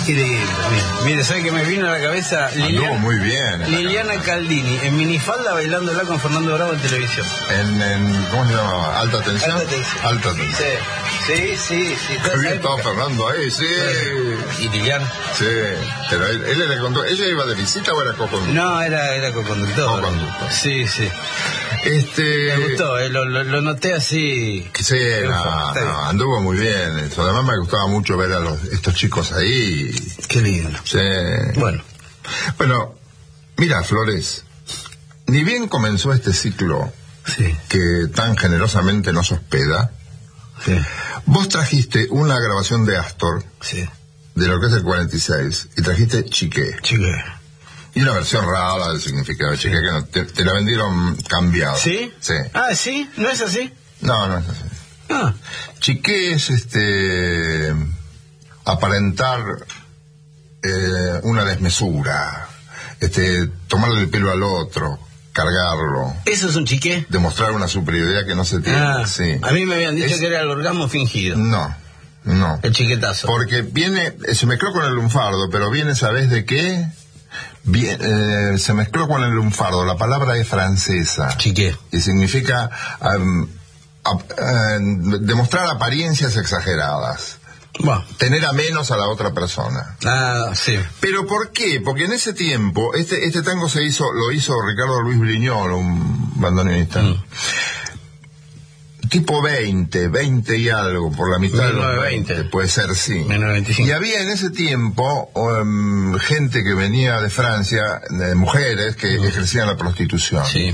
Qué lindo. Mire, ¿sabe que me vino a la cabeza? Muy bien. Liliana Caldini, en minifalda bailándola con Fernando Bravo en televisión. ¿Cómo se llama? Alta tensión. Alta tensión. Sí. Qué bien estaba Fernando ahí, sí. ¿Y Liliana? Sí, pero él era conductor. ¿Ella iba de visita o era co-conductor? No, era co-conductor. Co-conductor. Sí. Me gustó, lo noté así. Sí, anduvo muy bien eso. Además me gustaba mucho ver a estos chicos ahí. Qué lindo. Sí. Bueno, mira, Flores, ni bien comenzó este ciclo que tan generosamente nos hospeda, vos trajiste una grabación de Astor, de lo que es el 46, y trajiste Chiqué. Y una versión rara del significado de Chiqué, que te la vendieron cambiada. ¿Sí? Sí. Ah, ¿sí? ¿No es así? No es así. Chiqué es aparentar una desmesura, tomarle el pelo al otro, cargarlo. ¿Eso es un chiqué? Demostrar una superioridad que no se tiene. Sí. A mí me habían dicho que era el orgasmo fingido. No. El chiquetazo. Porque se mezcló con el lunfardo, pero viene, ¿sabés de qué? Se mezcló con el lunfardo. La palabra es francesa. Chiqué. Y significa demostrar apariencias exageradas. Tener a menos a la otra persona. Sí. ¿Pero por qué? Porque en ese tiempo, este tango lo hizo Ricardo Luis Briñol, un bandoneonista. Tipo 20 y algo, por la mitad de los 20, puede ser, sí. 1925. Y había en ese tiempo gente que venía de Francia, mujeres que ejercían la prostitución. Sí.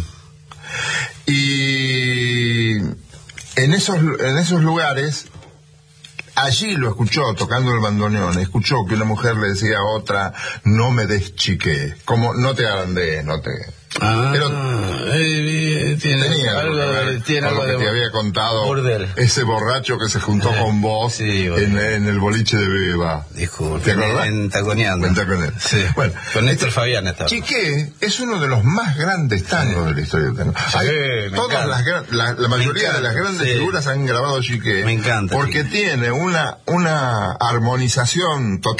Y en esos lugares, allí lo escuchó tocando el bandoneón, escuchó que una mujer le decía a otra, no me des chiqué, como no te agrandes, no te... Pero tenía algo que te había contado burdel. Ese borracho que se juntó con vos en el boliche de Beba. Disculpe, ¿te acordás? En Taconeando. Sí. Bueno, con Néstor Fabián estaba. Chiqué es uno de los más grandes tangos de la historia del tango. La mayoría de las grandes figuras han grabado Chiqué. Me encanta. Porque tiene una armonización total.